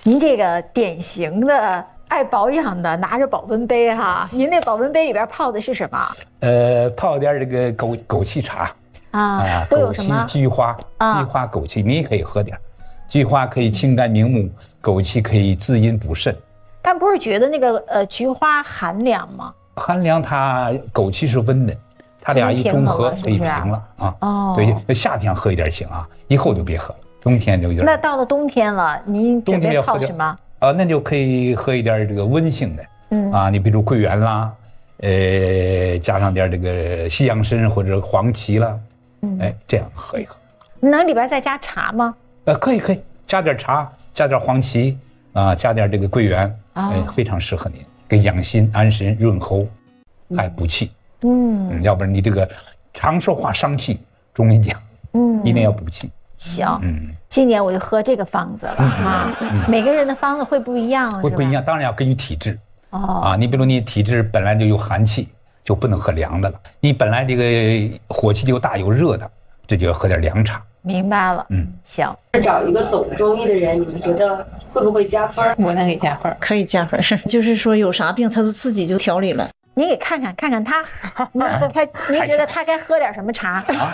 您这个典型的爱保养的，拿着保温杯哈，您那保温杯里边泡的是什么？ 泡点这个枸杞茶啊，都有什么？ 枸杞、菊花、枸杞，你也可以喝点。菊花可以清肝明目，枸杞可以滋阴补肾。 但不是觉得那个菊花寒凉吗？ 寒凉，它枸杞是温的，它俩一中和可以平了啊。哦，对，夏天喝一点行啊，以后就别喝了，冬天就有点。 那到了冬天了，您准备泡什么？ 那就可以喝一点这个温性的，你比如桂圆啦，加上点这个西洋参或者黄芪啦，这样喝一喝。 能里边再加茶吗？ 可以，加点茶，加点黄芪啊，加点这个桂圆，非常适合您，给养心、安神、润喉，还补气。要不然你这个常说话伤气，中医讲，一定要补气。 行，今年我就喝这个方子了啊。每个人的方子会不一样， 会不一样，当然要根据体质。你比如你体质本来就有寒气，就不能喝凉的了。你本来这个火气就大有热的，这就要喝点凉茶。 明白了，行。 找一个懂中医的人，你们觉得会不会加分？ 我能给加分， 可以加分。就是说有啥病，他就自己就调理了。 您给看看他，您觉得他该喝点什么茶？